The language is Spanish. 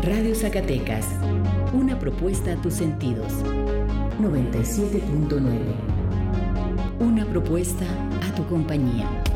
Radio Zacatecas, una propuesta a tus sentidos. 97.9. Una propuesta a tu compañía.